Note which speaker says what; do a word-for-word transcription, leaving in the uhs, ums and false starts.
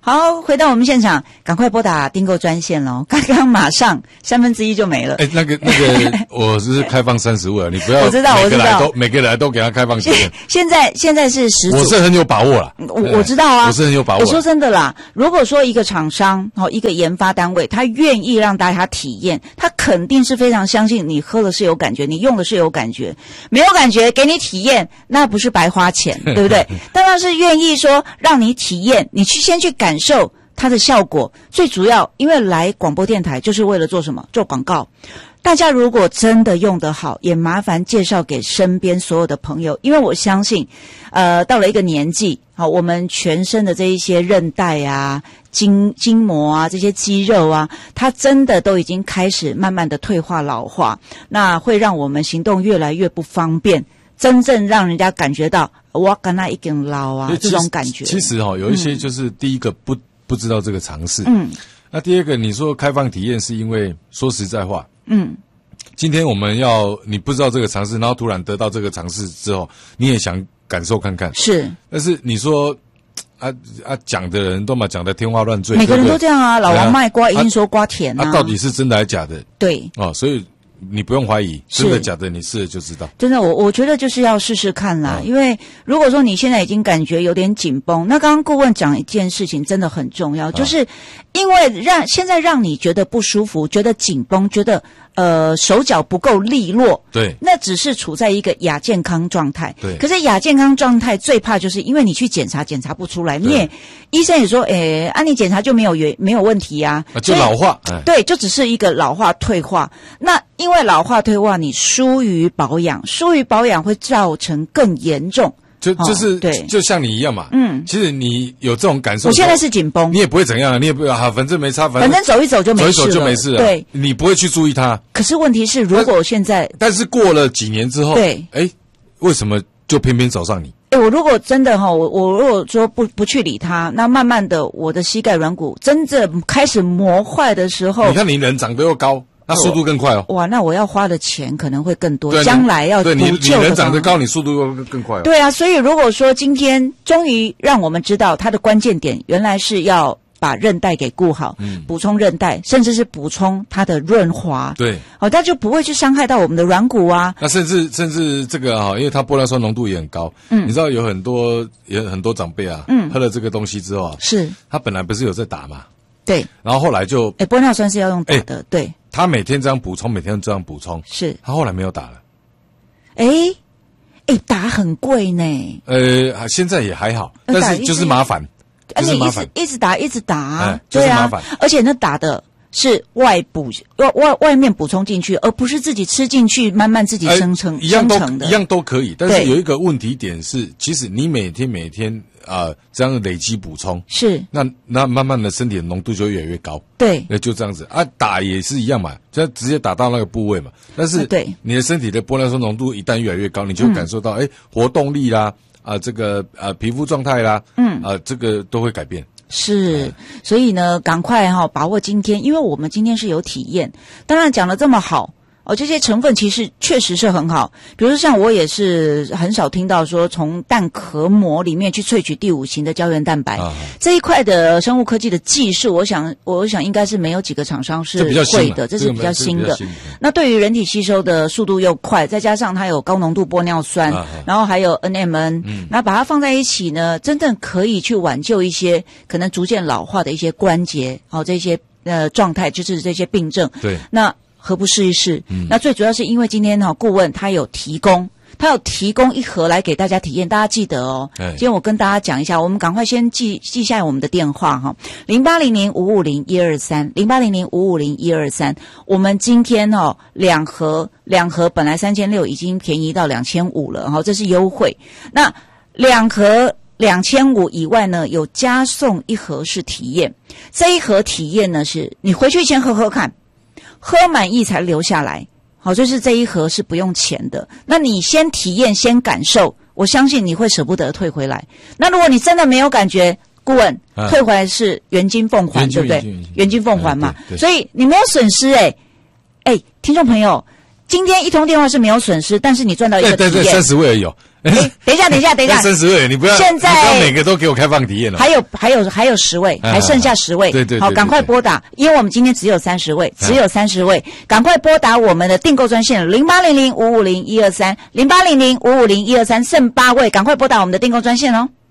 Speaker 1: 好，回到我们现场，赶快拨打订购专线喽！刚刚马上三分之一就没了。
Speaker 2: 哎，那个那个，我是开放三十位，你不要
Speaker 1: 我知道我知道，
Speaker 2: 每个来都每个来都给他开放时间。
Speaker 1: 现在现在是十组，
Speaker 2: 我是很有把握啦。
Speaker 1: 我我知道啊，
Speaker 2: 我是很有把握。
Speaker 1: 我说真的啦，如果说一个厂商哦，一个研发单位，他愿意让大家体验，他肯定是非常相信你喝的是有感觉，你用的是有感觉，没有感觉给你体验，那不是白花钱，对不对？当然是愿意说让你体验，你去先去感受它的效果。最主要，因为来广播电台就是为了做什么？做广告。大家如果真的用得好，也麻烦介绍给身边所有的朋友，因为我相信，呃，到了一个年纪，好，我们全身的这一些韧带啊、筋筋膜啊、这些肌肉啊，它真的都已经开始慢慢的退化老化，那会让我们行动越来越不方便，真正让人家感觉到我跟他一根老啊这种感觉。
Speaker 2: 其实哈、哦，有一些就是第一个不、嗯、不知道这个常识，嗯，那第二个你说开放体验是因为说实在话。嗯，今天我们要你不知道这个常识，然后突然得到这个常识之后，你也想感受看看，是。但是你说啊啊，讲的人都嘛讲的天花乱坠，
Speaker 1: 每个人都这样啊。老王卖瓜一定说瓜甜啊，
Speaker 2: 啊，到底是真的还是假的？对，哦，所以你不用怀疑，真的假的，你试了就知道。
Speaker 1: 真的，我我觉得就是要试试看啦。嗯、因为如果说你现在已经感觉有点紧绷，那刚刚顾问讲一件事情真的很重要，就是因为让现在让你觉得不舒服，觉得紧绷，觉得呃手脚不够利落，对，那只是处在一个亚健康状态。对，可是亚健康状态最怕就是因为你去检查检查不出来，你也医生也说，诶，啊你检查就没有原没有问题啊，
Speaker 2: 啊就老化，哎、
Speaker 1: 对，就只是一个老化退化。那因为老化退化，你疏于保养，疏于保养会造成更严重。
Speaker 2: 就就是、哦、对，就像你一样嘛。嗯，其实你有这种感受，
Speaker 1: 我现在是紧绷，
Speaker 2: 你也不会怎样，你也不会啊，反正没差，反正
Speaker 1: 反正走一走就没事了，
Speaker 2: 走一走就没事了。对，你不会去注意它。
Speaker 1: 可是问题是，如果现在，
Speaker 2: 但是过了几年之后，对，哎，为什么就偏偏找上你？
Speaker 1: 哎，我如果真的哈，我我如果说不不去理它，那慢慢的我的膝盖软骨真正开始磨坏的时候，
Speaker 2: 你看你人长得又高。那速度更快哦！
Speaker 1: 哇，那我要花的钱可能会更多，将来要补救的。
Speaker 2: 对你，你人长得高，你速度会更快哦。
Speaker 1: 对啊，所以如果说今天终于让我们知道它的关键点，原来是要把韧带给顾好，嗯，补充韧带，甚至是补充它的润滑。对，哦，它就不会去伤害到我们的软骨啊。
Speaker 2: 那甚至甚至这个啊，因为它玻尿酸浓度也很高，嗯，你知道有很多也很多长辈啊，嗯，喝了这个东西之后啊，是他本来不是有在打嘛，对，然后后来就，
Speaker 1: 哎，玻尿酸是要用打的，对。
Speaker 2: 他每天这样补充，每天这样补充，是他后来没有打了。
Speaker 1: 哎哎，打很贵呢。
Speaker 2: 呃，现在也还好，但是就是麻烦，就是麻烦，
Speaker 1: 一直打一直打，
Speaker 2: 哎、就是麻烦、
Speaker 1: 啊。而且那打的是外补外外外面补充进去，而不是自己吃进去，慢慢自己生成、呃、
Speaker 2: 一样都
Speaker 1: 生成的，
Speaker 2: 一样都可以。但是有一个问题点是，其实你每天每天。啊、呃，这样累积补充是，那那慢慢的身体的浓度就越来越高，对，那就这样子啊，打也是一样嘛，就直接打到那个部位嘛。但是对你的身体的玻尿酸浓度一旦越来越高，你就感受到哎、嗯，活动力啦，啊、呃，这个啊、呃、皮肤状态啦，嗯，啊、呃、这个都会改变。
Speaker 1: 是，所以呢，赶快哈、哦、把握今天，因为我们今天是有体验，当然讲得这么好。哦，这些成分其实确实是很好，比如说像我也是很少听到说从蛋壳膜里面去萃取第五型的胶原蛋白、啊、这一块的生物科技的技术，我想我想应该是没有几个厂商是会的，这是比较新的。那对于人体吸收的速度又快，再加上它有高浓度玻尿酸，啊、然后还有 N M N， 嗯，那把它放在一起呢，真正可以去挽救一些可能逐渐老化的一些关节，哦，这些呃状态，就是这些病症。对，那。何不试一试？嗯，那最主要是因为今天哈、哦、顾问他有提供，他有提供一盒来给大家体验，大家记得哦。今天我跟大家讲一下，我们赶快先记记下我们的电话哈，零八零零五五零一二三，零八零零五五零一二三。我们今天哦两盒两盒本来三千六已经便宜到两千五了，哈，这是优惠。那两盒两千五以外呢，有加送一盒是体验，这一盒体验呢是你回去先喝喝看。喝满意才留下来，好，就是这一盒是不用钱的。那你先体验，先感受，我相信你会舍不得退回来。那如果你真的没有感觉，顾问、啊、退回来是原金奉还，对不对？原金奉还嘛，所以你没有损失哎、欸、哎，听众朋友，今天一通电话是没有损失，但是你赚到一个体验。
Speaker 2: 对对对，三十位而已哦。
Speaker 1: 哎，等一下，等一下，等一下，
Speaker 2: 三十位，你不要，
Speaker 1: 现在
Speaker 2: 你不要每个都给我开放体验了。
Speaker 1: 还有，还有，还有十位，还剩下十位。
Speaker 2: 对对，
Speaker 1: 好，赶快拨打，因为我们今天只有三十位，只有三十位，赶快拨打我们的订购专线零八零零五五零一二三零八零零五五零一二三，剩八位，赶快拨打我们的订购专线哦。